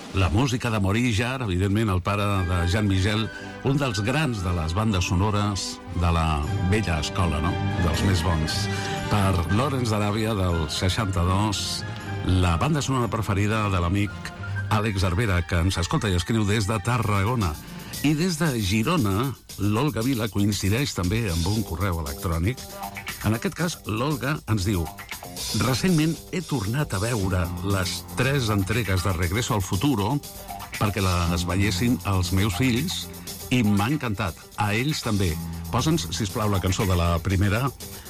La música de Maurice Jarre, evidentment el pare de Jean Michel, un dels grans de les bandes sonores de la vella escola, no? Dels més bons. Per Lawrence d'Aràbia, del 62, la banda sonora preferida de l'amic Àlex Cervera, que ens escolta i escriu des de Tarragona. I des de Girona, l'Olga Vila coincideix també amb un correu electrònic. En aquest cas, l'Olga ens diu: recentment he tornat a veure les 3 entregues de Regreso al Futuro perquè les veiessin els meus fills i m'ha encantat. A ells també. Posa'ns, sisplau, la cançó de la primera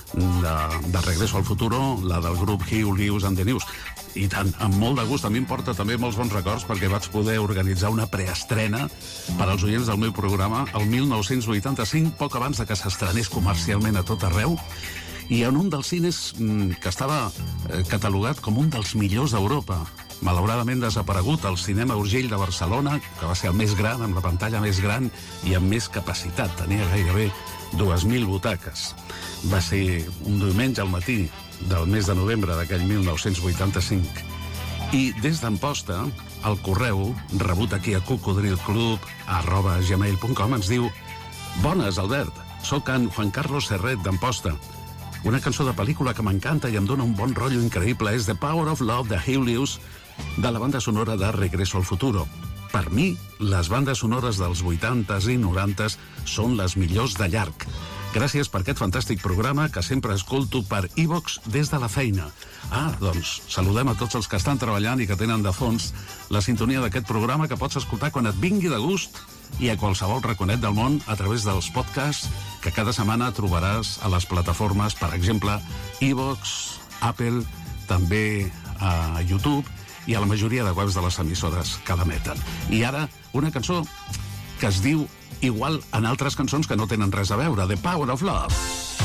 de Regreso al Futuro, la del grup Hugh Lewis and the News. I tant, amb molt de gust. A mi em porta també molts bons records perquè vaig poder organitzar una preestrena per als oients del meu programa el 1985, poc abans de que s'estrenés comercialment a tot arreu, i en un dels cines que estava catalogat com un dels millors d'Europa. Malauradament desaparegut el Cinema Urgell de Barcelona, que va ser el més gran, amb la pantalla més gran i amb més capacitat. Tenia gairebé 2.000 butaques. Va ser un diumenge al matí del mes de novembre d'aquell 1985. I des d'Amposta, el correu, rebut aquí a cocodrilclub@gmail.com, ens diu: bones, Albert, soc en Juan Carlos Serret d'Amposta. Una cançó de pel·lícula que m'encanta i em dona un bon rotllo increïble és The Power of Love de Hugh Lewis, de la banda sonora de Regreso al Futuro. Per mi, les bandes sonores dels 80s i 90s són les millors de llarg. Gràcies per aquest fantàstic programa que sempre escolto per iVox des de la feina. Doncs saludem a tots els que estan treballant i que tenen de fons la sintonia d'aquest programa, que pots escoltar quan et vingui de gust i a qualsevol raconet del món a través dels podcasts que cada setmana trobaràs a les plataformes, per exemple, iVox, Apple, també a YouTube i a la majoria de webs de les emissores que l'emeten. I ara, una cançó que es diu igual en altres cançons que no tenen res a veure, The Power of Love.